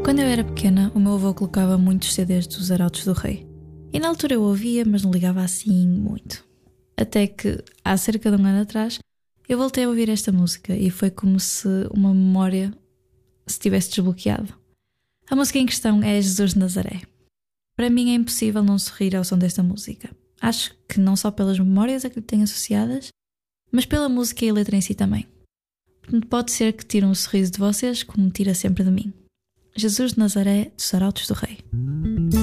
Quando eu era pequena, o meu avô colocava muitos CDs dos Arautos do Rei. E na altura eu ouvia, mas não ligava assim muito. Até que, há cerca de um ano atrás, eu voltei a ouvir esta música e foi como se uma memória se tivesse desbloqueado. A música em questão é Jesus de Nazaré. Para mim é impossível não sorrir ao som desta música. Acho que não só pelas memórias a que lhe tenho associadas, mas pela música e a letra em si também. Pode ser que tire um sorriso de vocês, como tira sempre de mim. Jesus de Nazaré, dos Arautos do Rei.